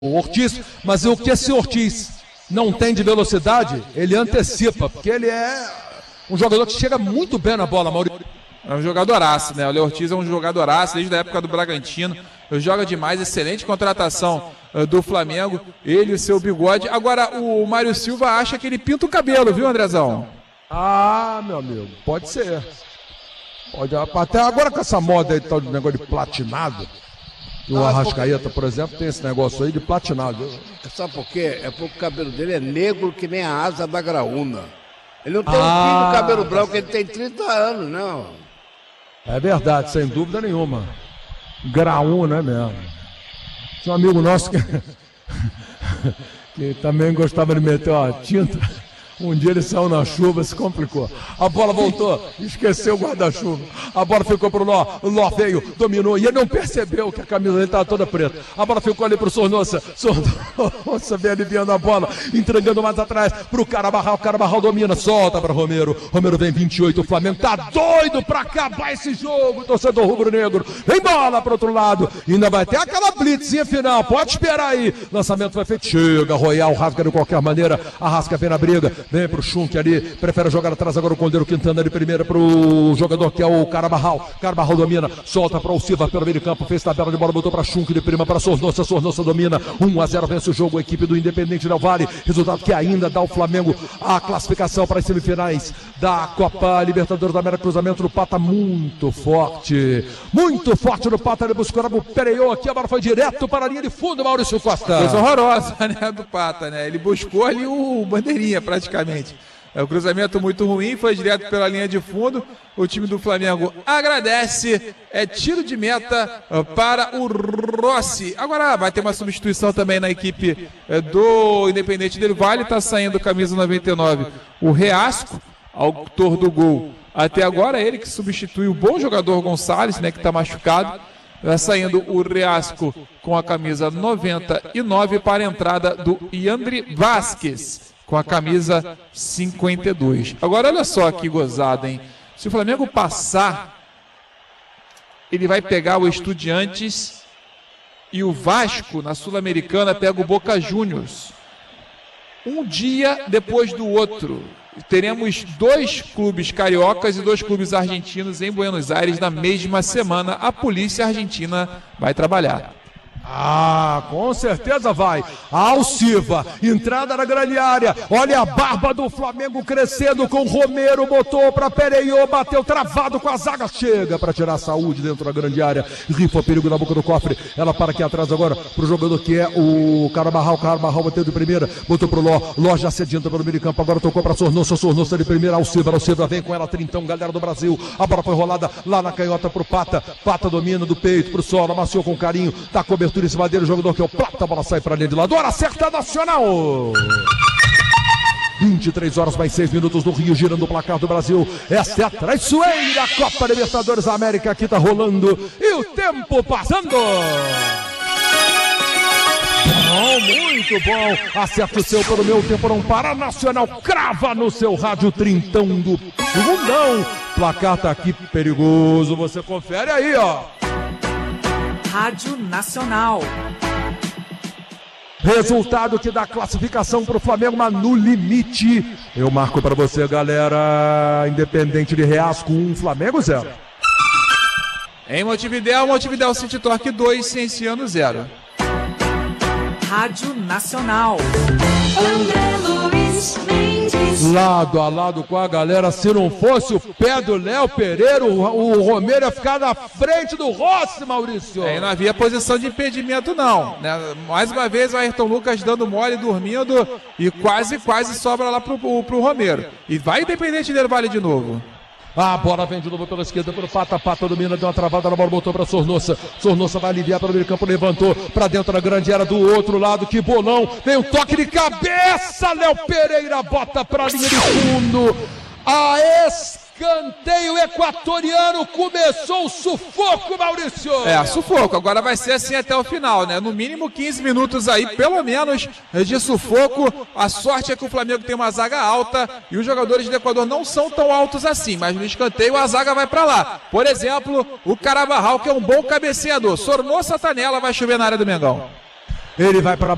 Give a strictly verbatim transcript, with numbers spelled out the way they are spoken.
o Ortiz, mas o que esse Ortiz não tem de velocidade, ele antecipa, porque ele é um jogador que chega muito bem na bola, Maurício. É um jogadoraço, né? O Léo Ortiz é um jogadoraço desde a época do Bragantino. Joga demais, excelente contratação uh, do Flamengo. Ele e o seu bigode. Agora, o Mário Silva acha que ele pinta o cabelo, viu, Andrezão? Ah, meu amigo, pode ser. Pode, até agora com essa moda aí, tal de negócio de platinado. O ah, Arrascaeta, porque... por exemplo, tem esse negócio aí de platinado. Sabe por quê? É porque o cabelo dele é negro que nem a asa da graúna. Ele não tem ah, um fio do cabelo branco, ele tem trinta anos, não. É verdade, sem dúvida nenhuma. Graúna, né, mesmo. Tinha um amigo nosso que, que também gostava de meter uma tinta. Um dia ele saiu na chuva, se complicou. A bola voltou, esqueceu o guarda-chuva. A bola ficou pro Ló, o Ló veio, dominou, e ele não percebeu que a camisa dele estava toda preta. A bola ficou ali pro Sornosa, Sornosa vem aliviando a bola, entregando mais atrás pro Carabarral, o Carabarral domina, solta para Romero. Romero vem vinte e oito, o Flamengo tá doido pra acabar esse jogo, torcedor rubro-negro. Vem bola pro outro lado, ainda vai ter aquela blitzinha final, pode esperar aí. Lançamento foi feito, chega, Royal, rasga de qualquer maneira, Arrasca vem na briga. Vem pro Schunk ali, prefere jogar atrás agora o Condeiro Quintana de primeira pro jogador que é o Carabarral. Carabarral domina, solta para o Silva pelo meio de campo, fez tabela de bola, botou para Schunk de prima para Sornosa, Sornosa domina, um a zero vence o jogo, a equipe do Independente Del Valle, resultado que ainda dá ao Flamengo a classificação para as semifinais da Copa Libertadores da América. Cruzamento do Pata muito forte, muito forte no Pata, ele buscou o Pereiô aqui, a bola foi direto para a linha de fundo, Maurício Costa. Coisa horrorosa, né, do Pata, né, ele buscou ali o bandeirinha praticamente. É um cruzamento muito ruim, foi direto pela linha de fundo. O time do Flamengo agradece. É tiro de meta para o Rossi. Agora vai ter uma substituição também na equipe do Independente Del Valle. Está saindo camisa noventa e nove. O Reasco, autor do gol. Até agora ele que substitui o bom jogador Gonçalves, né, que está machucado. Vai saindo o Reasco com a camisa noventa e nove para a entrada do Yandri Vasquez com a camisa cinquenta e dois. Agora olha só que gozada, hein? Se o Flamengo passar, ele vai pegar o Estudiantes e o Vasco na Sul-Americana pega o Boca Juniors. Um dia depois do outro. Teremos dois clubes cariocas e dois clubes argentinos em Buenos Aires na mesma semana. A polícia argentina vai trabalhar. Ah, com certeza vai. Alciva, entrada na grande área. Olha a barba do Flamengo crescendo com Romero, botou para Pereiô, bateu travado com a zaga, chega para tirar a saúde dentro da grande área. Rifa perigo na boca do cofre. Ela para aqui atrás agora pro jogador que é o Carabarral. Carabarral bateu de primeira, botou pro Ló. Ló já sedienta pelo meio de campo, agora tocou para Sornosa, Sornosa de primeira. Alciva, Alciva vem com ela, trintão, galera do Brasil. A bola foi rolada lá na canhota pro Pata. Pata domina do peito pro solo, amaciou com carinho, tá cobertura em cima dele, o jogador que é o Plata, a bola sai para a linha de lado, hora acerta Nacional. vinte e três horas mais seis minutos do Rio, girando o placar do Brasil. Esta é a traiçoeira Copa Libertadores da América, aqui tá rolando e o tempo passando. Bom, muito bom, acerta o seu pelo meu tempo, não para, Nacional crava no seu rádio, trintão do segundão. Placar tá aqui perigoso, você confere aí, ó. Rádio Nacional. Resultado que dá classificação para o Flamengo, mas no limite. Eu marco para você, galera. Independente de Reasco, um, Flamengo zero. Em Montevidéu, Montevidéu City Torque dois, Cienciano zero. Rádio Nacional. André Luiz Mendes. Lado a lado com a galera, se não fosse o pé do Léo Pereira, o, o Romero ia ficar na frente do Rossi, Maurício. É, não havia posição de impedimento não, né? Mais uma vez o Ayrton Lucas dando mole, dormindo e quase, quase sobra lá pro, pro, pro Romero. E vai Independente Del Valle de novo. A bola vem de novo pela esquerda, pelo Pata, Pata domina, deu uma travada na bola, botou para Sornosa. Sornosa vai aliviar pelo meio campo, levantou para dentro da grande área do outro lado, que bolão, vem um toque de cabeça, Léo Pereira bota para a linha de fundo. A escanteio equatoriano, começou o sufoco, Maurício. É, sufoco, agora vai ser assim até o final, né? No mínimo quinze minutos aí, pelo menos, de sufoco. A sorte é que o Flamengo tem uma zaga alta e os jogadores do Equador não são tão altos assim, mas no escanteio a zaga vai pra lá. Por exemplo, o Carabarral, que é um bom cabeceador. Sornosa tá nela, vai chover na área do Mengão. Ele vai para